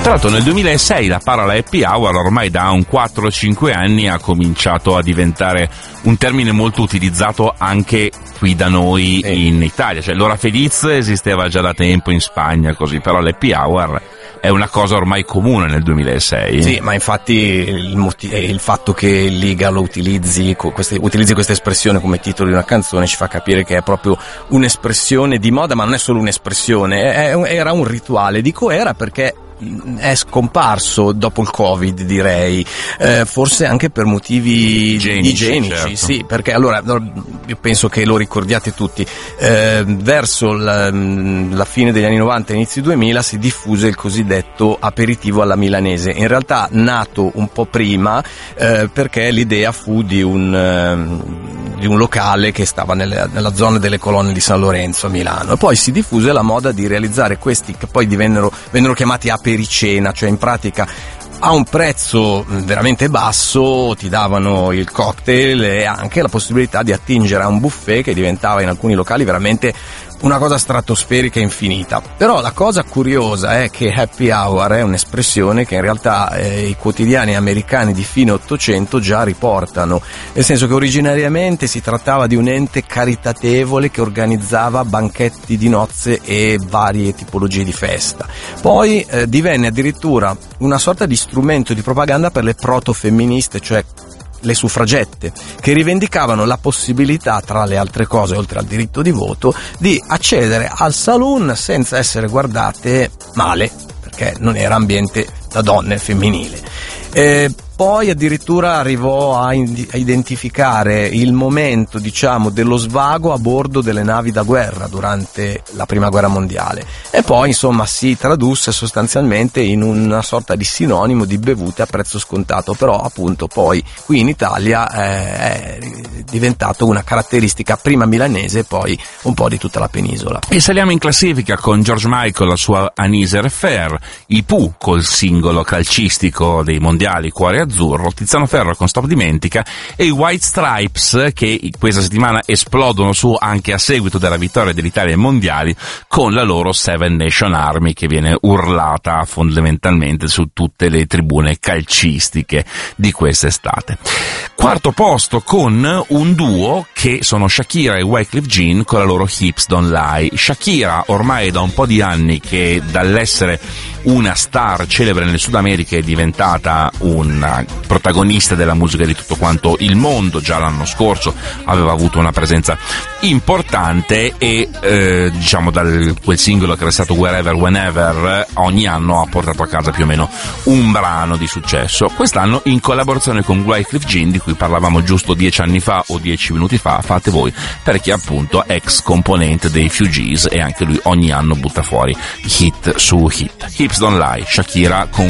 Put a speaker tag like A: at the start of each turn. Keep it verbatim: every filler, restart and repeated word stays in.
A: Tra l'altro nel duemilasei la parola happy hour ormai da un quattro cinque anni ha cominciato a diventare un termine molto utilizzato anche qui da noi eh. in Italia, cioè l'ora feliz esisteva già da tempo in Spagna così, però l'happy hour è una cosa ormai comune nel duemilasei.
B: Sì, ma infatti il, motiv- il fatto che Liga lo utilizzi, queste, utilizzi questa espressione come titolo di una canzone ci fa capire che è proprio un'espressione di moda, ma non è solo un'espressione, è, era un rituale. Dico era perché è scomparso dopo il Covid, direi, eh, forse anche per motivi igienici, igienici certo. Sì, perché allora io penso che lo ricordiate tutti, eh, verso la, la fine degli anni novanta e inizi duemila si diffuse il cosiddetto aperitivo alla milanese, in realtà nato un po' prima, eh, perché l'idea fu di un, eh, di un locale che stava nelle, nella zona delle colonne di San Lorenzo a Milano, e poi si diffuse la moda di realizzare questi che poi divennero, vennero chiamati aperitivi pericena, cioè in pratica a un prezzo veramente basso ti davano il cocktail e anche la possibilità di attingere a un buffet che diventava in alcuni locali veramente una cosa stratosferica e infinita. Però la cosa curiosa è che happy hour è un'espressione che in realtà eh, i quotidiani americani di fine Ottocento già riportano, nel senso che originariamente si trattava di un ente caritatevole che organizzava banchetti di nozze e varie tipologie di festa. Poi eh, divenne addirittura una sorta di strumento di propaganda per le proto-femministe, cioè le suffragette, che rivendicavano la possibilità, tra le altre cose, oltre al diritto di voto, di accedere al saloon senza essere guardate male, perché non era ambiente da donne femminile. E poi addirittura arrivò a, in- a identificare il momento, diciamo, dello svago a bordo delle navi da guerra durante la prima guerra mondiale, e poi insomma si tradusse sostanzialmente in una sorta di sinonimo di bevute a prezzo scontato, però appunto poi qui in Italia eh, è diventato una caratteristica prima milanese e poi un po' di tutta la penisola.
A: E saliamo in classifica con George Michael, la sua Anisere Fair, i Pooh col singolo calcistico dei mondiali Cuore Azzurro, Tiziano Ferro con Stop Dimentica e i White Stripes che questa settimana esplodono su anche a seguito della vittoria dell'Italia ai mondiali con la loro Seven Nation Army che viene urlata fondamentalmente su tutte le tribune calcistiche di quest'estate. Quarto posto con un duo che sono Shakira e Wyclef Jean con la loro Hips Don't Lie. Shakira ormai da un po' di anni che dall'essere una star celebre nel Sud America è diventata una protagonista della musica di tutto quanto il mondo, già l'anno scorso aveva avuto una presenza importante e eh, diciamo da quel singolo che era stato Wherever Whenever ogni anno ha portato a casa più o meno un brano di successo. Quest'anno in collaborazione con Wyclef Jean, di cui parlavamo giusto dieci anni fa o dieci minuti fa, fate voi, perché appunto ex componente dei Fugees e anche lui ogni anno butta fuori hit su hit. Hips Don't Lie, Shakira con